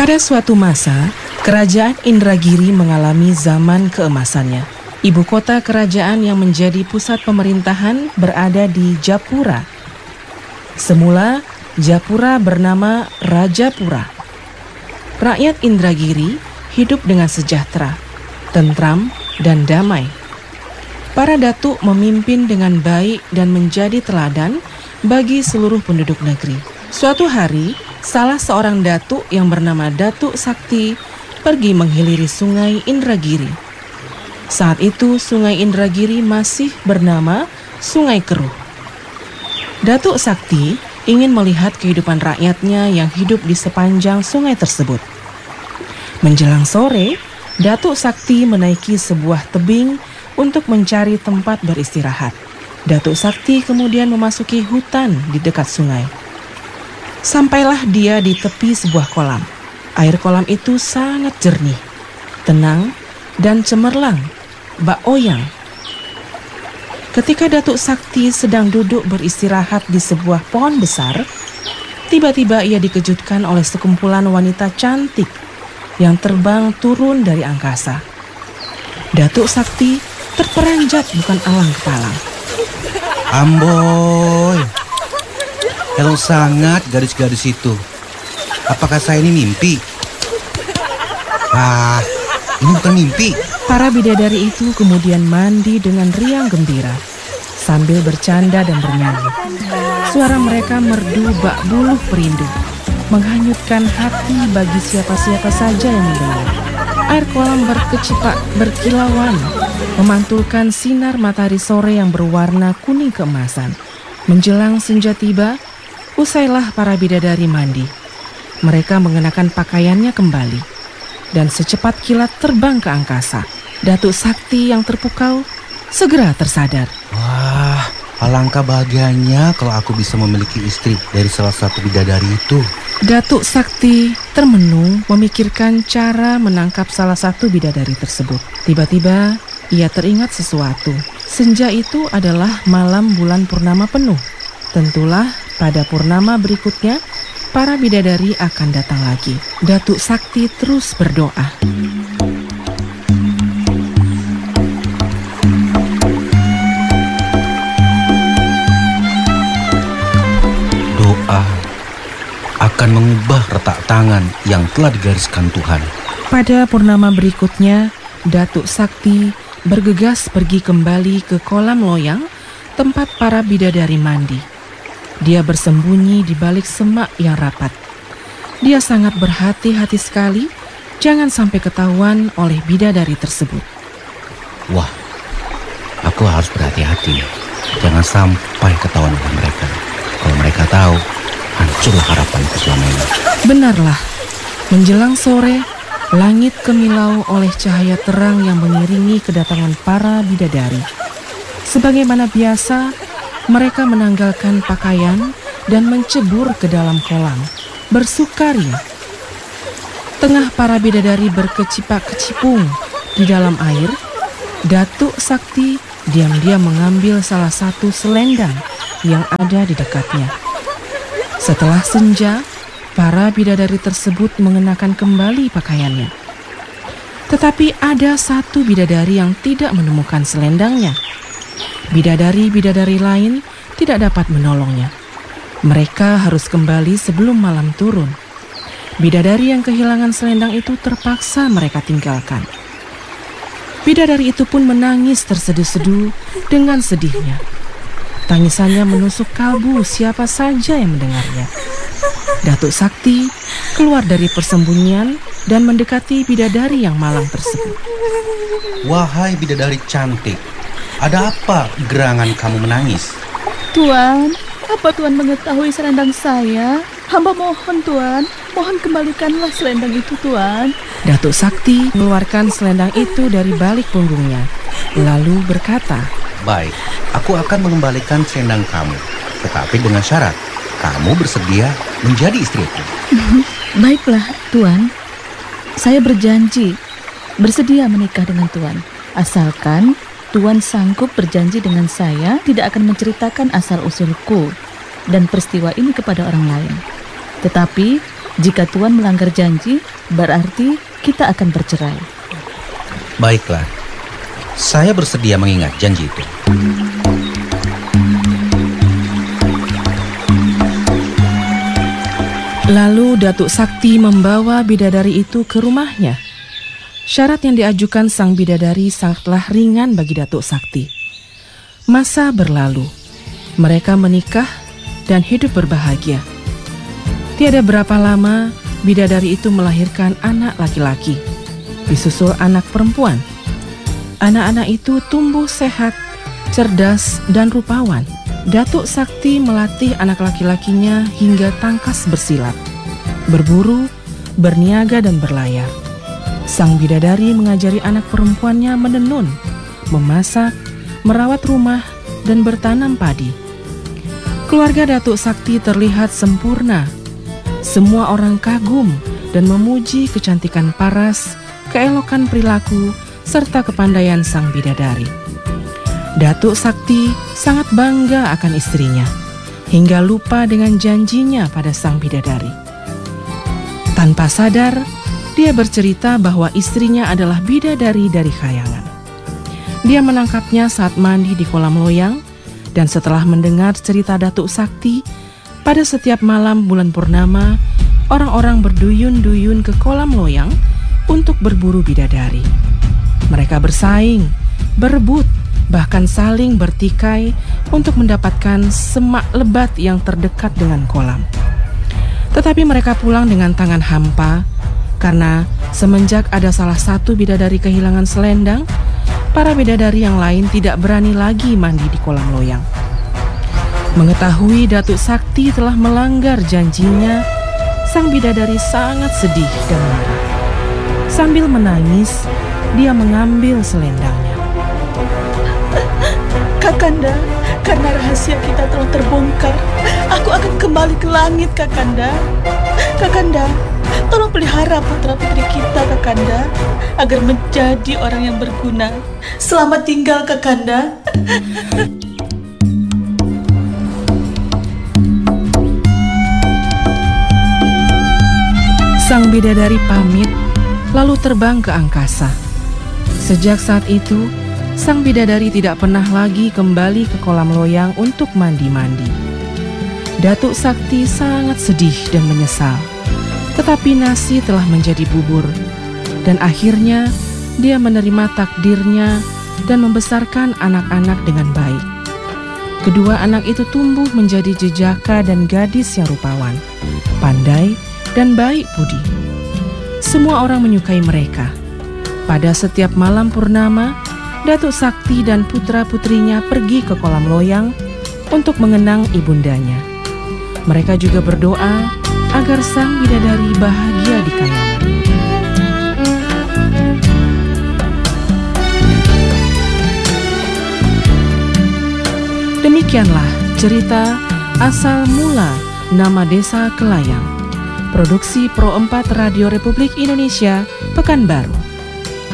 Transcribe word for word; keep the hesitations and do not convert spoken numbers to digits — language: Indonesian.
Pada suatu masa, kerajaan Indragiri mengalami zaman keemasannya. Ibu kota kerajaan yang menjadi pusat pemerintahan berada di Japura. Semula, Japura bernama Rajapura. Rakyat Indragiri hidup dengan sejahtera, tentram, dan damai. Para datuk memimpin dengan baik dan menjadi teladan bagi seluruh penduduk negeri. Suatu hari, salah seorang datuk yang bernama Datuk Sakti pergi menghiliri sungai Indragiri. Saat itu sungai Indragiri masih bernama Sungai Keruh. Datuk Sakti ingin melihat kehidupan rakyatnya yang hidup di sepanjang sungai tersebut. Menjelang sore, Datuk Sakti menaiki sebuah tebing untuk mencari tempat beristirahat. Datuk Sakti kemudian memasuki hutan di dekat sungai. Sampailah dia di tepi sebuah kolam. Air kolam itu sangat jernih, tenang, dan cemerlang, bak oyang. Ketika Datuk Sakti sedang duduk beristirahat di sebuah pohon besar, tiba-tiba ia dikejutkan oleh sekumpulan wanita cantik yang terbang turun dari angkasa. Datuk Sakti terperanjat bukan alang-alang. Amboy, hello sangat gadis-gadis itu. Apakah saya ini mimpi? Ah, ini bukan mimpi. Para bidadari itu kemudian mandi dengan riang gembira sambil bercanda dan bernyanyi. Suara mereka merdu bak buluh perindu, menghanyutkan hati bagi siapa-siapa saja yang mendengar. Air kolam berkecipak berkilauan, memantulkan sinar matahari sore yang berwarna kuning keemasan. Menjelang senja tiba, usailah para bidadari mandi. Mereka mengenakan pakaiannya kembali dan secepat kilat terbang ke angkasa. Datuk Sakti yang terpukau segera tersadar. Wah, alangkah bahagianya kalau aku bisa memiliki istri dari salah satu bidadari itu. Datuk Sakti termenung memikirkan cara menangkap salah satu bidadari tersebut. Tiba-tiba ia teringat sesuatu. Senja itu adalah malam bulan purnama penuh. Tentulah pada purnama berikutnya para bidadari akan datang lagi. Datuk Sakti terus berdoa. Doa akan mengubah retak tangan yang telah digariskan Tuhan. Pada purnama berikutnya, Datuk Sakti bergegas pergi kembali ke kolam loyang tempat para bidadari mandi. Dia bersembunyi di balik semak yang rapat. Dia sangat berhati-hati sekali jangan sampai ketahuan oleh bidadari tersebut. Wah, aku harus berhati-hati. Jangan sampai ketahuan oleh mereka. Kalau mereka tahu, hancurlah harapanku selama ini. Benarlah, menjelang sore, langit kemilau oleh cahaya terang yang mengiringi kedatangan para bidadari. Sebagaimana biasa, mereka menanggalkan pakaian dan mencebur ke dalam kolam, bersukaria. Tengah para bidadari berkecipak-kecipung di dalam air, Datuk Sakti diam-diam mengambil salah satu selendang yang ada di dekatnya. Setelah senja, para bidadari tersebut mengenakan kembali pakaiannya. Tetapi ada satu bidadari yang tidak menemukan selendangnya. Bidadari-bidadari lain tidak dapat menolongnya. Mereka harus kembali sebelum malam turun. Bidadari yang kehilangan selendang itu terpaksa mereka tinggalkan. Bidadari itu pun menangis terseduh-seduh dengan sedihnya. Tangisannya menusuk kalbu siapa saja yang mendengarnya. Datuk Sakti keluar dari persembunyian dan mendekati bidadari yang malang tersebut. Wahai bidadari cantik, ada apa gerangan kamu menangis? Tuan, apa Tuan mengetahui selendang saya? Hamba mohon Tuan, mohon kembalikanlah selendang itu Tuan. Datuk Sakti mengeluarkan selendang itu dari balik punggungnya, lalu berkata, Baik, aku akan mengembalikan selendang kamu, tetapi dengan syarat kamu bersedia menjadi istriku. Baiklah Tuan, saya berjanji bersedia menikah dengan Tuan, asalkan Tuan sanggup berjanji dengan saya tidak akan menceritakan asal-usulku dan peristiwa ini kepada orang lain. Tetapi Jika Tuan melanggar janji, berarti kita akan bercerai. Baiklah, saya bersedia mengingat janji itu. Lalu Datuk Sakti membawa bidadari itu ke rumahnya. Syarat yang diajukan sang bidadari sangatlah ringan bagi Datuk Sakti. Masa berlalu, mereka menikah dan hidup berbahagia. Tiada berapa lama, bidadari itu melahirkan anak laki-laki, disusul anak perempuan. Anak-anak itu tumbuh sehat, cerdas, dan rupawan. Datuk Sakti melatih anak laki-lakinya hingga tangkas bersilat, berburu, berniaga, dan berlayar. Sang bidadari mengajari anak perempuannya menenun, memasak, merawat rumah, dan bertanam padi. Keluarga Datuk Sakti terlihat sempurna. Semua orang kagum dan memuji kecantikan paras, keelokan perilaku, serta kepandaian sang bidadari. Datuk Sakti sangat bangga akan istrinya, hingga lupa dengan janjinya pada sang bidadari. Tanpa sadar, dia bercerita bahwa istrinya adalah bidadari dari khayangan. Dia menangkapnya saat mandi di kolam loyang, dan setelah mendengar cerita Datuk Sakti, pada setiap malam bulan purnama, orang-orang berduyun-duyun ke kolam loyang untuk berburu bidadari. Mereka bersaing, berebut, bahkan saling bertikai untuk mendapatkan semak lebat yang terdekat dengan kolam. Tetapi mereka pulang dengan tangan hampa, karena semenjak ada salah satu bidadari kehilangan selendang, para bidadari yang lain tidak berani lagi mandi di kolam loyang. Mengetahui Datuk Sakti telah melanggar janjinya, sang bidadari sangat sedih dan marah. Sambil menangis, dia mengambil selendangnya. Kakanda, karena rahasia kita telah terbongkar, aku akan kembali ke langit, Kakanda. Kakanda, tolong pelihara putra-putri kita, Kakanda, agar menjadi orang yang berguna. Selamat tinggal, Kakanda. Sang bidadari pamit, lalu terbang ke angkasa. Sejak saat itu, sang bidadari tidak pernah lagi kembali ke kolam loyang untuk mandi-mandi. Datuk Sakti sangat sedih dan menyesal. Tetapi nasi telah menjadi bubur, dan akhirnya dia menerima takdirnya dan membesarkan anak-anak dengan baik. Kedua anak itu tumbuh menjadi jejaka dan gadis yang rupawan, pandai, dan baik budi. Semua orang menyukai mereka. Pada setiap malam purnama, Datuk Sakti dan putra-putrinya pergi ke kolam loyang untuk mengenang ibundanya. Mereka juga berdoa agar sang bidadari bahagia di kayangan. Demikianlah cerita asal mula nama Desa Kelayang. Produksi Pro empat Radio Republik Indonesia, Pekanbaru.